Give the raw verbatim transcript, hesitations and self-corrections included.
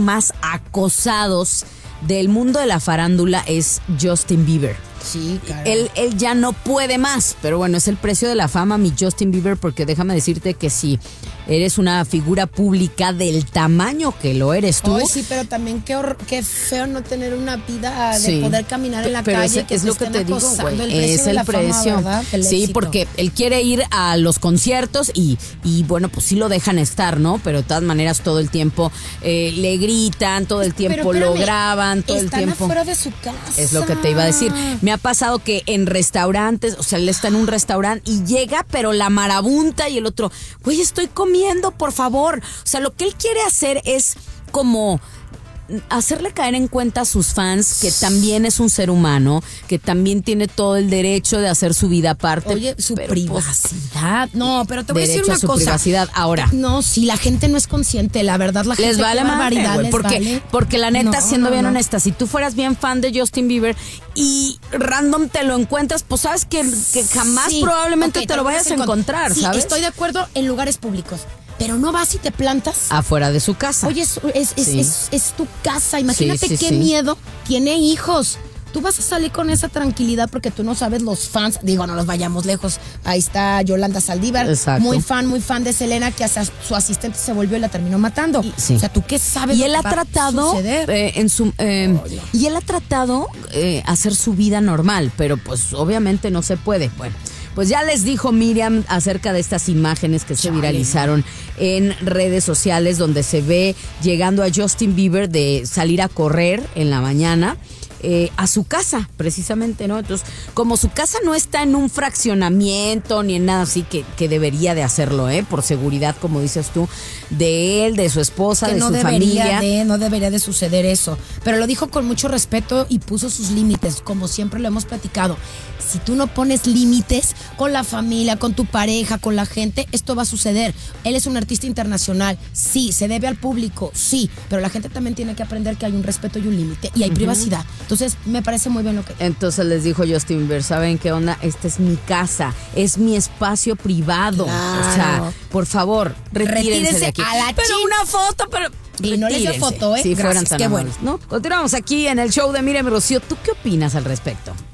más acosados del mundo de la farándula es Justin Bieber. Sí, claro. Él, él ya no puede más, pero bueno, es el precio de la fama, mi Justin Bieber, porque déjame decirte que si eres una figura pública del tamaño que lo eres tú. Ay, sí, pero también qué, hor- qué feo no tener una vida de Sí. poder caminar en la Pero calle. es, que es te lo que estén te digo, acosando, güey. el precio Es de el la fama, precio. ¿verdad? El Sí, éxito. porque él quiere ir a los conciertos y, y bueno, pues sí lo dejan estar, ¿no? Pero de todas maneras todo el tiempo eh, le gritan, todo el tiempo Pero lo espérame, graban, todo el están tiempo. afuera de su casa. Es lo que te iba a decir. Me ha pasado que en restaurantes, o sea, él está en un restaurante y llega, pero la marabunta y el otro, güey, estoy comiendo, por favor. O sea, lo que él quiere hacer es como hacerle caer en cuenta a sus fans que también es un ser humano, que también tiene todo el derecho de hacer su vida aparte. Oye, su pero, privacidad. No, pero te voy a decir derecho una a su cosa. privacidad. Ahora, No, si la gente no es consciente, la verdad, la gente les vale qué madre, barbaridad güey, les porque, vale. porque la neta, No, siendo no, bien no. honesta, si tú fueras bien fan de Justin Bieber y random te lo encuentras, pues sabes que, que jamás Sí, probablemente ok, te lo vayas a encontrar, sí, ¿sabes? estoy de acuerdo en lugares públicos, pero no vas y te plantas. Afuera de su casa. Oye, es, es, es, Sí. es- es tu casa. Imagínate Sí, sí, qué sí. miedo. Tiene hijos. Tú vas a salir con esa tranquilidad porque tú no sabes los fans. Digo, no los vayamos lejos. Ahí está Yolanda Saldívar. Exacto. Muy fan, muy fan de Selena, que hasta su asistente se volvió y la terminó matando. Sí. O sea, ¿tú qué sabes? Y lo él que ha va a tratado suceder? eh, en su eh, Oh, Dios. y él ha tratado eh, hacer su vida normal, pero pues obviamente no se puede. Bueno, pues ya les dijo Miriam acerca de estas imágenes que se Chale. viralizaron en redes sociales donde se ve llegando a Justin Bieber de salir a correr en la mañana. Eh, a su casa, precisamente, ¿no? Entonces, como su casa no está en un fraccionamiento ni en nada así, que, que debería de hacerlo, ¿eh? Por seguridad, como dices tú, de él, de su esposa, que de no su debería familia. de, no debería de suceder eso. Pero lo dijo con mucho respeto y puso sus límites, como siempre lo hemos platicado. Si tú no pones límites con la familia, con tu pareja, con la gente, esto va a suceder. Él es un artista internacional, sí, se debe al público, sí, pero la gente también tiene que aprender que hay un respeto y un límite y hay privacidad. Entonces, me parece muy bien lo que... Entonces les dijo Justin Bieber, ¿saben qué onda? Esta es mi casa, es mi espacio privado. Claro. O sea, por favor, retírense, Retírese de aquí. a la pero chin- una foto, pero... Y no les dio retírense. foto, ¿eh? Si fueran Gracias, tan qué amables, bueno. ¿no? Continuamos aquí en el show de Miriam y Rocío. ¿Tú qué opinas al respecto?